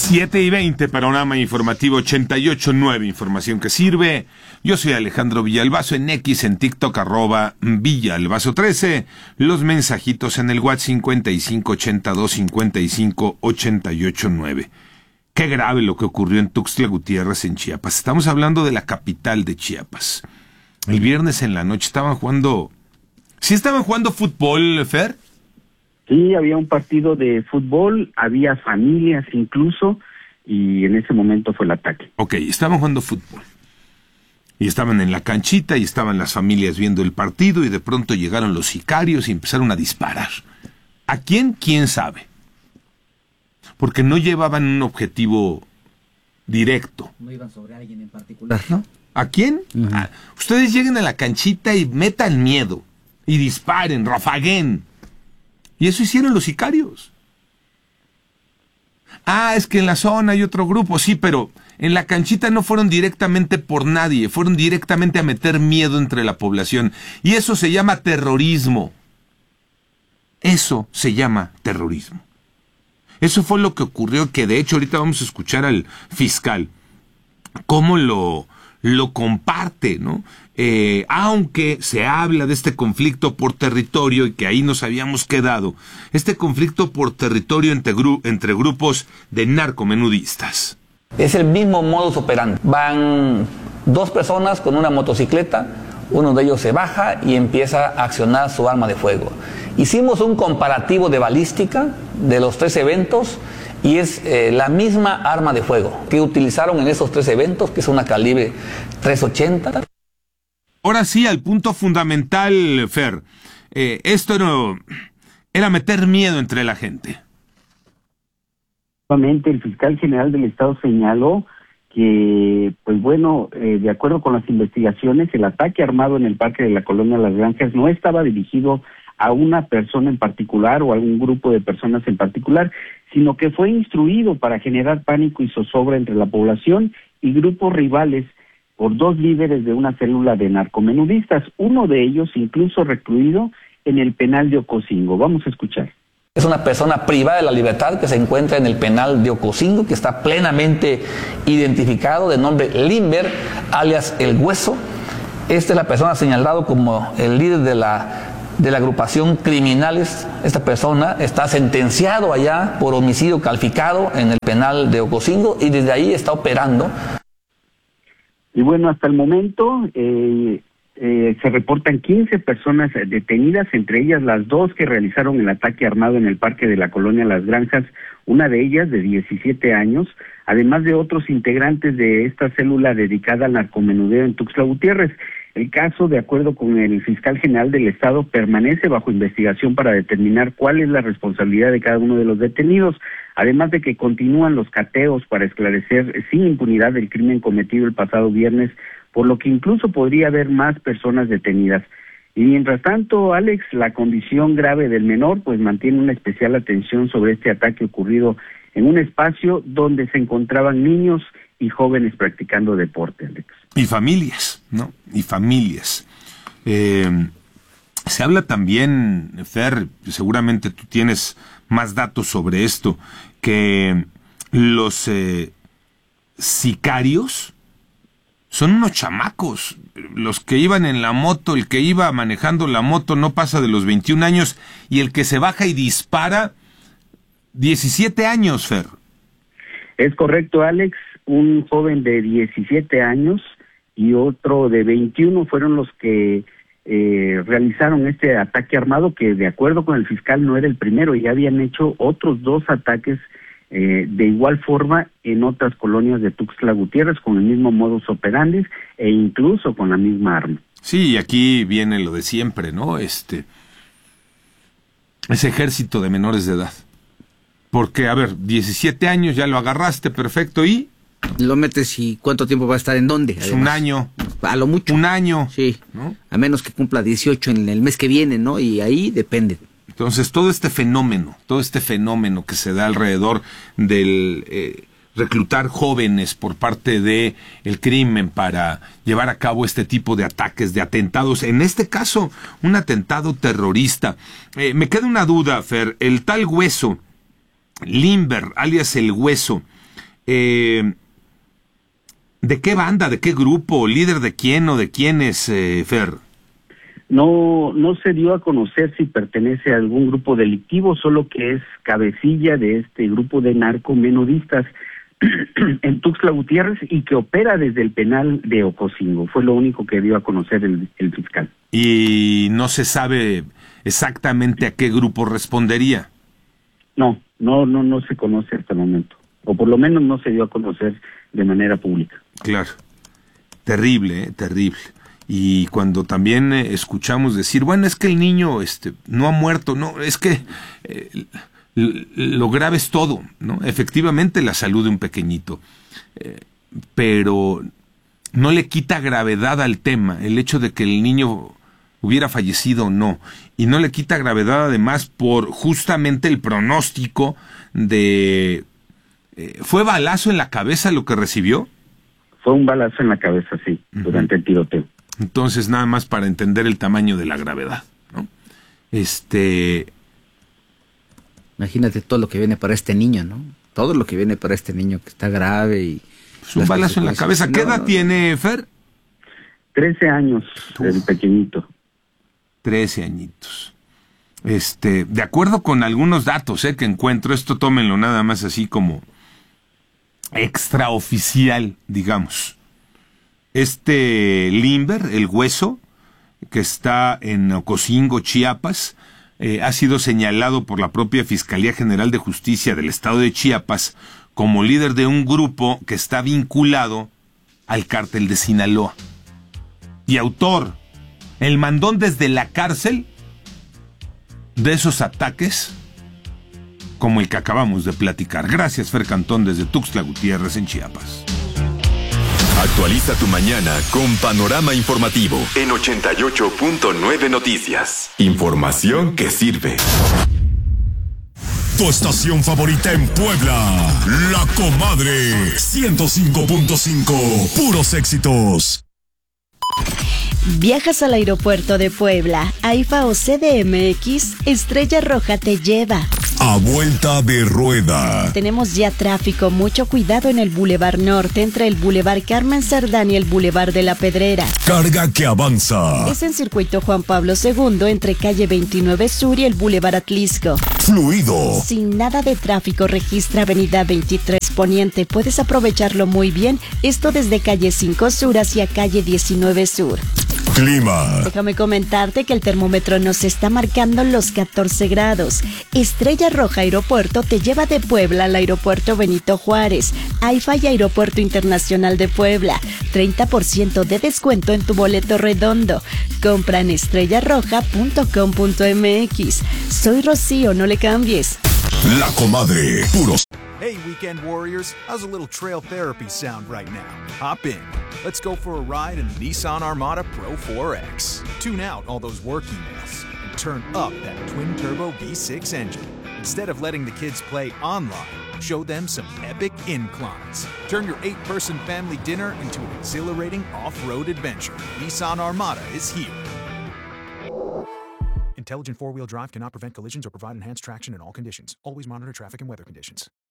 7:20, panorama informativo 88.9, información que sirve. Yo soy Alejandro Villalbazo, en X, en TikTok, @Villalbazo13. Los mensajitos en el WhatsApp 5582558889. Qué grave lo que ocurrió en Tuxtla Gutiérrez, en Chiapas. Estamos hablando de la capital de Chiapas. El viernes en la noche estaban jugando... ¿Sí estaban jugando fútbol, Fer? Sí, había un partido de fútbol, había familias incluso, y en ese momento fue el ataque. Ok, estaban jugando fútbol. Y estaban en la canchita, y estaban las familias viendo el partido, y de pronto llegaron los sicarios y empezaron a disparar. ¿A quién? ¿Quién sabe? Porque no llevaban un objetivo directo. No iban sobre alguien en particular, ¿no? ¿A quién? Uh-huh. Ustedes lleguen a la canchita y metan miedo, y disparen, rafaguen. Y eso hicieron los sicarios. Es que en la zona hay otro grupo, sí, pero en la canchita no fueron directamente por nadie, fueron directamente a meter miedo entre la población. Y eso se llama terrorismo. Eso se llama terrorismo. Eso fue lo que ocurrió, que de hecho ahorita vamos a escuchar al fiscal cómo lo comparte, ¿no? Aunque se habla de este conflicto por territorio y que ahí nos habíamos quedado, este conflicto por territorio entre grupos de narcomenudistas. Es el mismo modus operandi. Van dos personas con una motocicleta, uno de ellos se baja y empieza a accionar su arma de fuego. Hicimos un comparativo de balística de los tres eventos y es la misma arma de fuego que utilizaron en esos tres eventos, que es una calibre .380. Ahora sí, al punto fundamental, Fer. Esto era meter miedo entre la gente. Nuevamente, el fiscal general del estado señaló que, pues bueno, de acuerdo con las investigaciones, el ataque armado en el parque de la colonia Las Granjas no estaba dirigido a una persona en particular o a un grupo de personas en particular, sino que fue instruido para generar pánico y zozobra entre la población y grupos rivales por dos líderes de una célula de narcomenudistas, uno de ellos incluso recluido en el penal de Ocosingo. Vamos a escuchar. Es una persona privada de la libertad que se encuentra en el penal de Ocosingo, que está plenamente identificado, de nombre Limber, alias El Hueso. Esta es la persona señalada como el líder de la agrupación criminales. Esta persona está sentenciado allá por homicidio calificado en el penal de Ocosingo y desde ahí está operando. Y bueno, hasta el momento se reportan 15 personas detenidas, entre ellas las dos que realizaron el ataque armado en el parque de la colonia Las Granjas, una de ellas de 17 años, además de otros integrantes de esta célula dedicada al narcomenudeo en Tuxtla Gutiérrez. El caso, de acuerdo con el fiscal general del estado, permanece bajo investigación para determinar cuál es la responsabilidad de cada uno de los detenidos, además de que continúan los cateos para esclarecer sin impunidad el crimen cometido el pasado viernes, por lo que incluso podría haber más personas detenidas. Y mientras tanto, Alex, la condición grave del menor pues mantiene una especial atención sobre este ataque ocurrido en un espacio donde se encontraban niños y jóvenes practicando deporte, Alex. Y familias, ¿no? Y familias. Se habla también, Fer, seguramente tú tienes más datos sobre esto, que los sicarios son unos chamacos. Los que iban en la moto, el que iba manejando la moto no pasa de los 21 años, y el que se baja y dispara, 17 años, Fer. Es correcto, Alex. Un joven de 17 años y otro de 21 fueron los que realizaron este ataque armado, que de acuerdo con el fiscal no era el primero, ya habían hecho otros dos ataques de igual forma en otras colonias de Tuxtla Gutiérrez con el mismo modus operandi e incluso con la misma arma. Sí, y aquí viene lo de siempre, ¿no? Ese ejército de menores de edad. Porque, a ver, 17 años, ya lo agarraste, perfecto, ¿y? Lo metes y ¿cuánto tiempo va a estar en dónde? Además, un año. A lo mucho. Un año. Sí, ¿no? A menos que cumpla 18 en el mes que viene, ¿no? Y ahí depende. Entonces, todo este fenómeno que se da alrededor del reclutar jóvenes por parte de el crimen para llevar a cabo este tipo de ataques, de atentados, en este caso, un atentado terrorista. Me queda una duda, Fer, el tal Hueso, Limber, alias El Hueso, ¿De qué banda, de qué grupo, líder de quién o de quiénes, Fer? No se dio a conocer si pertenece a algún grupo delictivo, solo que es cabecilla de este grupo de narcomenudistas en Tuxtla Gutiérrez y que opera desde el penal de Ocosingo. Fue lo único que dio a conocer el fiscal. Y no se sabe exactamente a qué grupo respondería. No se conoce hasta el momento, o por lo menos no se dio a conocer de manera pública. Claro, terrible, terrible. Y cuando también escuchamos decir, bueno, es que el niño no ha muerto, no, es que lo grave es todo, ¿no? Efectivamente la salud de un pequeñito, pero no le quita gravedad al tema el hecho de que el niño hubiera fallecido o no, y no le quita gravedad además por justamente el pronóstico de... ¿Fue balazo en la cabeza lo que recibió? Fue un balazo en la cabeza, sí, durante el tiroteo. Entonces, nada más para entender el tamaño de la gravedad, ¿no? Imagínate todo lo que viene para este niño, ¿no? Todo lo que viene para este niño que está grave y... Pues un balazo en la cabeza. ¿Qué edad tiene, Fer? 13 años, el pequeñito. 13 añitos. De acuerdo con algunos datos que encuentro, esto tómenlo nada más así como extraoficial, digamos. Limber, el hueso, que está en Ocosingo, Chiapas, ha sido señalado por la propia Fiscalía General de Justicia del Estado de Chiapas como líder de un grupo que está vinculado al cártel de Sinaloa. Y autor, el mandón desde la cárcel de esos ataques como el que acabamos de platicar. Gracias, Fer Cantón, desde Tuxtla Gutiérrez, en Chiapas. Actualiza tu mañana con Panorama Informativo en 88.9 Noticias. Información que sirve. Tu estación favorita en Puebla, La Comadre 105.5, puros éxitos. ¿Viajas al aeropuerto de Puebla, AIFA o CDMX? Estrella Roja te lleva. A vuelta de rueda. Tenemos ya tráfico, mucho cuidado en el Boulevard Norte, entre el Boulevard Carmen Cerdán y el Boulevard de la Pedrera. Carga que avanza. Es en Circuito Juan Pablo II, entre calle 29 Sur y el Boulevard Atlisco. Fluido. Sin nada de tráfico, registra avenida 23 Poniente. Puedes aprovecharlo muy bien, esto desde calle 5 Sur hacia calle 19 Sur. Clima. Déjame comentarte que el termómetro nos está marcando los 14 grados. Estrella Roja Aeropuerto te lleva de Puebla al Aeropuerto Benito Juárez, AIFA y Aeropuerto Internacional de Puebla. 30% de descuento en tu boleto redondo. Compra en estrellarroja.com.mx. Soy Rocío, no le cambies. La Comadre, puros. Hey, weekend warriors, how's a little trail therapy sound right now? Hop in. Let's go for a ride in the Nissan Armada Pro 4X. Tune out all those work emails and turn up that twin-turbo V6 engine. Instead of letting the kids play online, show them some epic inclines. Turn your 8-person family dinner into an exhilarating off-road adventure. Nissan Armada is here. Intelligent four-wheel drive cannot prevent collisions or provide enhanced traction in all conditions. Always monitor traffic and weather conditions.